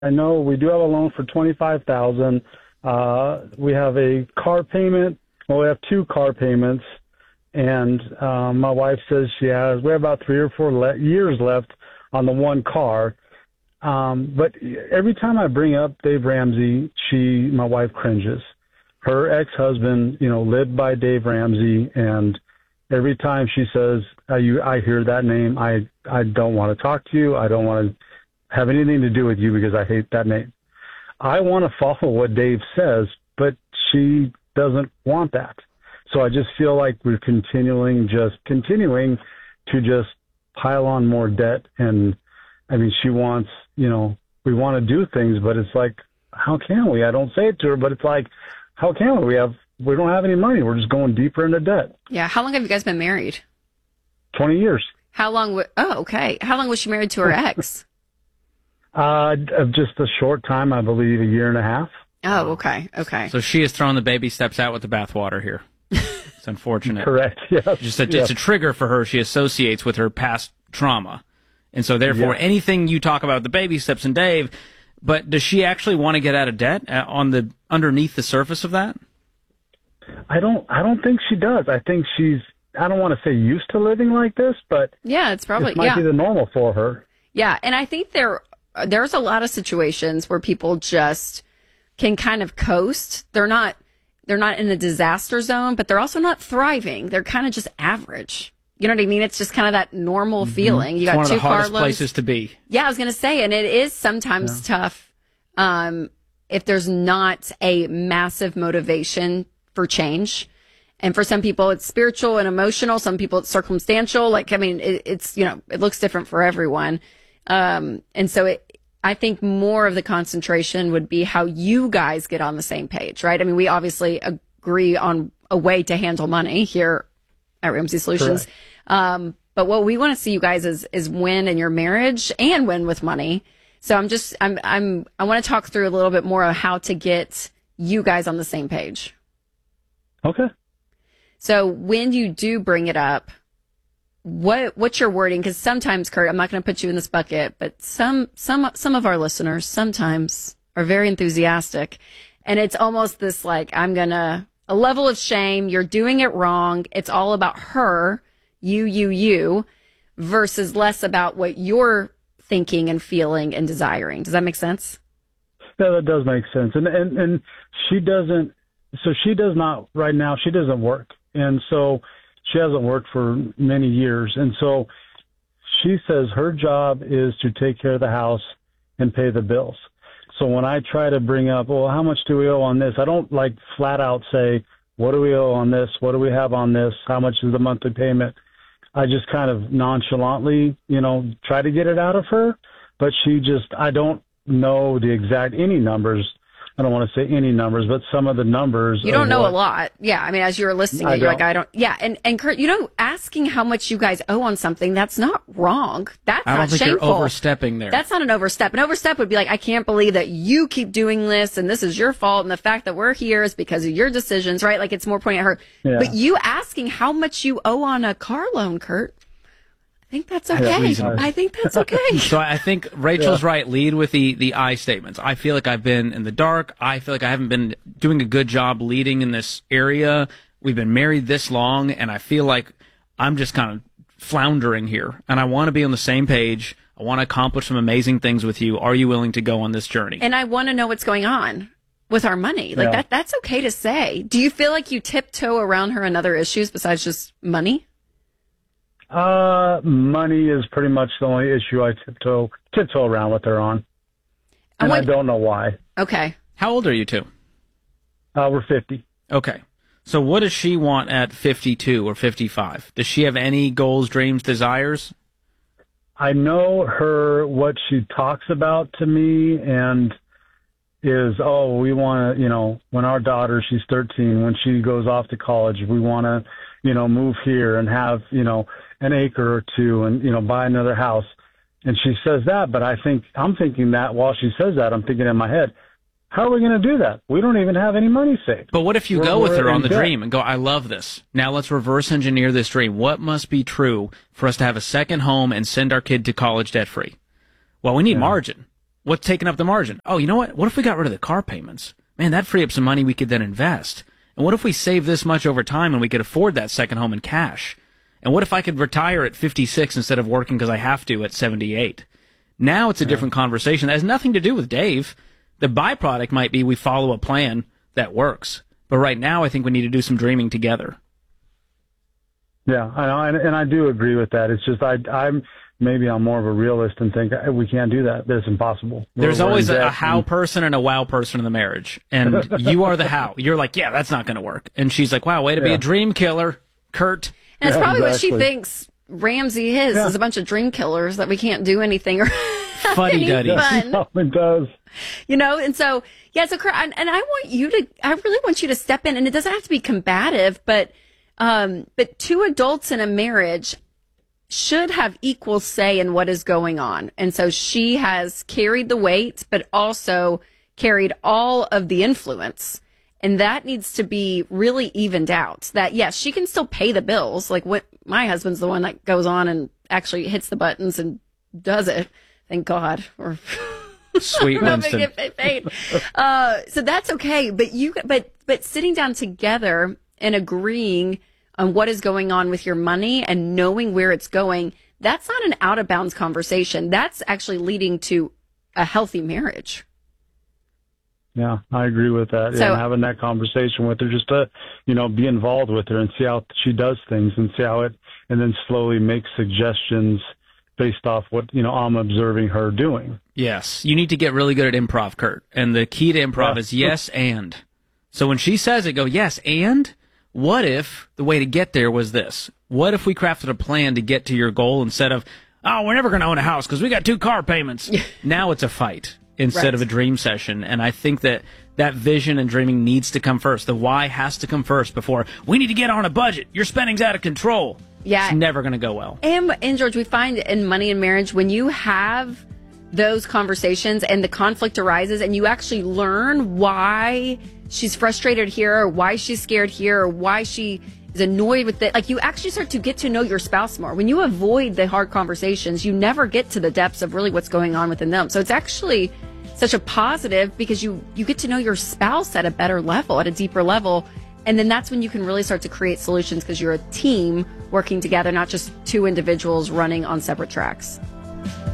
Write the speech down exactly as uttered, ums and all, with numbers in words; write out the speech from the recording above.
I know we do have a loan for twenty-five thousand dollars. Uh, we have a car payment. Well, we have two car payments. And um, my wife says she has, we have about three or four le- years left on the one car. Um, but every time I bring up Dave Ramsey, she, my wife cringes. Her ex-husband, you know, lived by Dave Ramsey, and every time she says, uh, you, I hear that name, I, I don't want to talk to you. I don't want to have anything to do with you because I hate that name. I want to follow what Dave says, but she doesn't want that. So I just feel like we're continuing, just continuing to just pile on more debt. And I mean, she wants, you know, we want to do things, but it's like, how can we? I don't say it to her, but it's like, how can we? We have, we don't have any money. We're just going deeper into debt. Yeah. How long have you guys been married? twenty years. How long? W- oh, okay. How long was she married to her ex? uh, just a short time, I believe, a year and a half. Oh, okay. Okay. So she has thrown the baby steps out with the bathwater here. It's unfortunate. Correct. Yes. Just a, yes. It's a trigger for her. She associates with her past trauma. And so therefore, yes. anything you talk about the baby steps and Dave, but does she actually want to get out of debt uh, on the underneath the surface of that? I don't, I don't think she does. I think she's, I don't want to say used to living like this, but yeah, it's probably, this might yeah. be the normal for her. Yeah. And I think there, there's a lot of situations where people just can kind of coast. They're not, they're not in a disaster zone, but they're also not thriving. They're kind of just average. You know what I mean? It's just kind of that normal mm-hmm. feeling. You it's got one two of the car hardest loans. places to be. Yeah, I was going to say, and it is sometimes yeah. tough um, if there's not a massive motivation for change. And for some people, it's spiritual and emotional. Some people, it's circumstantial. Like, I mean, it, it's, you know, it looks different for everyone. Um, and so it, I think more of the concentration would be how you guys get on the same page, right? I mean, we obviously agree on a way to handle money here at Ramsey Solutions. Um, but what we want to see you guys is, is win in your marriage and win with money. So I'm just, I'm, I'm, I want to talk through a little bit more of how to get you guys on the same page. Okay. So when you do bring it up, what, what's your wording? Because sometimes, Kurt, I'm not going to put you in this bucket, but some, some, some of our listeners sometimes are very enthusiastic, and it's almost this like, I'm going to, a level of shame. You're doing it wrong. It's all about her, you, you, you, versus less about what you're thinking and feeling and desiring. Does that make sense? Yeah, that does make sense. And, and, and she doesn't, so she does not right now, she doesn't work. And so she hasn't worked for many years. And so she says her job is to take care of the house and pay the bills. So when I try to bring up, well, how much do we owe on this? I don't like flat out say, what do we owe on this? What do we have on this? How much is the monthly payment? I just kind of nonchalantly, you know, try to get it out of her. But she just, I don't know the exact, any numbers. I don't want to say any numbers, but some of the numbers. You don't know what, a lot. Yeah. I mean, as you were listening, I you're don't. like, I don't. Yeah. And, and Kurt, you know, asking how much you guys owe on something, that's not wrong. That's I don't not think shameful. you're overstepping there. That's not an overstep. An overstep would be like, I can't believe that you keep doing this and this is your fault. And the fact that we're here is because of your decisions, right? Like it's more pointing at her. Yeah. But you asking how much you owe on a car loan, Kurt, I think that's okay. I think that's okay. So I think Rachel's yeah. right. Lead with the, the I statements. I feel like I've been in the dark. I feel like I haven't been doing a good job leading in this area. We've been married this long, and I feel like I'm just kind of floundering here. And I want to be on the same page. I want to accomplish some amazing things with you. Are you willing to go on this journey? And I want to know what's going on with our money. Like yeah. that. That's okay to say. Do you feel like you tiptoe around her and other issues besides just money? Uh, money is pretty much the only issue I tiptoe tiptoe around with her on, and what, I don't know why. Okay. How old are you two? Uh, we're fifty. Okay. So what does she want at fifty-two or fifty-five? Does she have any goals, dreams, desires? I know her, what she talks about to me, and is, oh, we want to, you know, when our daughter, she's thirteen, when she goes off to college, we want to, you know, move here and have, you know, an acre or two and, you know, buy another house. And she says that, but I think, I'm thinking that while she says that, I'm thinking in my head, how are we going to do that? We don't even have any money saved. But what if you we're, go with her on the debt. dream and go, I love this. Now let's reverse engineer this dream. What must be true for us to have a second home and send our kid to college debt free? Well, we need yeah. margin. what's taking up the margin? Oh, you know what? What if we got rid of the car payments? Man, that'd free up some money we could then invest. And what if we save this much over time and we could afford that second home in cash? And what if I could retire at fifty-six instead of working because I have to at seventy-eight? Now it's a different conversation. That has nothing to do with Dave. The byproduct might be we follow a plan that works. But right now, I think we need to do some dreaming together. Yeah, I know, and, and I do agree with that. It's just I, I'm maybe I'm more of a realist and think we can't do that. That's impossible. There's we're, always we're a, a how and, person and a wow person in the marriage, and you are the how. You're like, yeah, that's not going to work, and she's like, wow, way to yeah. be a dream killer, Kurt. And it's yeah, probably exactly. what she thinks Ramsey is yeah. is a bunch of dream killers that we can't do anything or fuddy duddy. No, it does. You know, and so yeah, so and, and I want you to, I really want you to step in, and it doesn't have to be combative, but um, but two adults in a marriage should have equal say in what is going on, and so she has carried the weight, but also carried all of the influence. And that needs to be really evened out. That, yes, she can still pay the bills. Like, what, my husband's the one that goes on and actually hits the buttons and does it. Thank God. Or Sweet Winston. Get paid. Uh, so that's okay. But you, but but sitting down together and agreeing on what is going on with your money and knowing where it's going, that's not an out of bounds conversation. That's actually leading to a healthy marriage. Yeah, I agree with that. So, yeah, and having that conversation with her, just to, you know, be involved with her and see how she does things and see how it, and then slowly make suggestions based off what, you know, I'm observing her doing. Yes. You need to get really good at improv, Kurt. And the key to improv yeah. is yes and. So when she says it, go, yes, and what if the way to get there was this? What if we crafted a plan to get to your goal instead of, oh, we're never going to own a house because we got two car payments. Now it's a fight instead right. of a dream session. And I think that that vision and dreaming needs to come first. The why has to come first before we need to get on a budget. Your spending's out of control. Yeah. It's never going to go well. And, and George, we find in money and marriage, when you have those conversations and the conflict arises and you actually learn why she's frustrated here or why she's scared here or why she is annoyed with it, like you actually start to get to know your spouse more. When you avoid the hard conversations, you never get to the depths of really what's going on within them. So it's actually such a positive because you, you get to know your spouse at a better level, at a deeper level. And then that's when you can really start to create solutions because you're a team working together, not just two individuals running on separate tracks.